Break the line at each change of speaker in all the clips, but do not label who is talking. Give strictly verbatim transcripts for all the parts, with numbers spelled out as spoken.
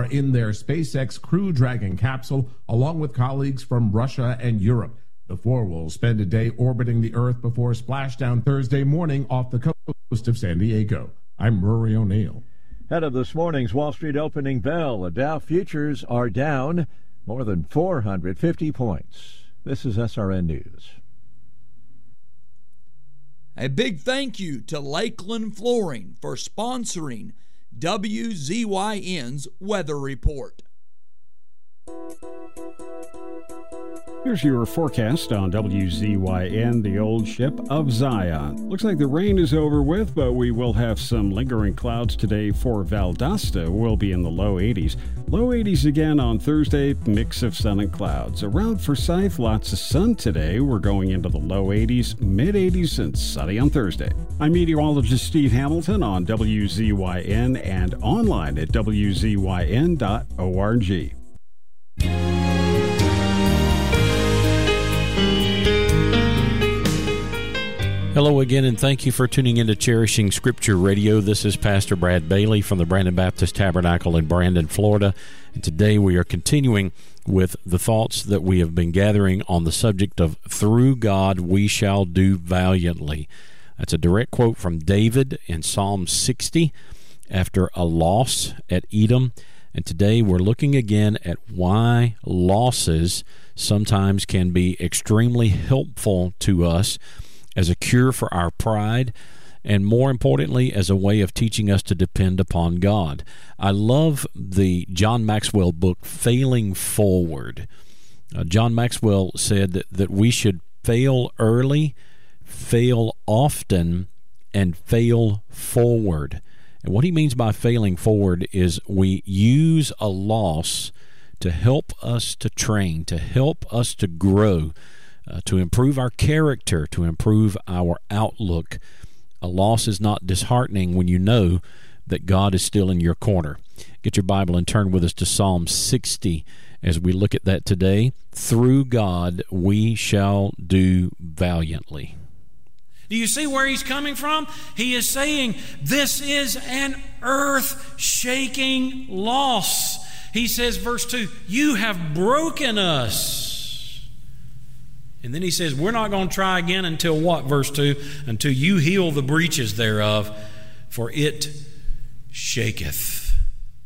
are in their SpaceX Crew Dragon capsule, along with colleagues from Russia and Europe. The four will spend a day orbiting the Earth before splashdown Thursday morning off the coast of San Diego. I'm Rory O'Neill.
Head of this morning's Wall Street opening bell, the Dow futures are down more than four hundred fifty points. This is S R N News.
A big thank you to Lakeland Flooring for sponsoring W Z Y N's Weather Report.
Here's your forecast on W Z Y N, the old ship of Zion. Looks like the rain is over with, but we will have some lingering clouds today for Valdosta. We'll be in the low eighties. Low eighties again on Thursday, mix of sun and clouds. Around Forsyth, lots of sun today. We're going into the low eighties, mid eighties, and sunny on Thursday. I'm meteorologist Steve Hamilton on W Z Y N and online at W Z Y N dot org.
Hello again, and thank you for tuning in to Cherishing Scripture Radio. This is Pastor Brad Bailey from the Brandon Baptist Tabernacle in Brandon, Florida. And today we are continuing with the thoughts that we have been gathering on the subject of "Through God we shall do valiantly." That's a direct quote from David in Psalm sixty after a loss at Edom. And today we're looking again at why losses sometimes can be extremely helpful to us as a cure for our pride, and more importantly, as a way of teaching us to depend upon God. I love the John Maxwell book, Failing Forward. Uh, John Maxwell said that, that we should fail early, fail often, and fail forward. And what he means by failing forward is we use a loss to help us to train, to help us to grow, Uh, to improve our character, to improve our outlook. A loss is not disheartening when you know that God is still in your corner. Get your Bible and turn with us to Psalm sixty as we look at that today. Through God we shall do valiantly.
Do you see where he's coming from? He is saying this is an earth-shaking loss. He says, verse two, you have broken us. And then he says, we're not going to try again until what, verse two? Until you heal the breaches thereof, for it shaketh.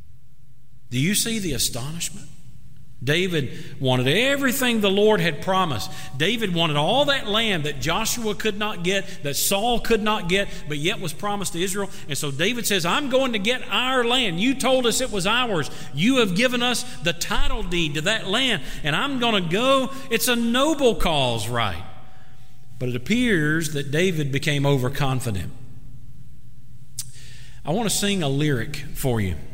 Do you see the astonishment? David wanted everything the Lord had promised. David wanted all that land that Joshua could not get, that Saul could not get, but yet was promised to Israel. And so David says, I'm going to get our land. You told us it was ours. You have given us the title deed to that land, and I'm going to go. It's a noble cause, right? But it appears that David became overconfident. I want to sing a lyric for you.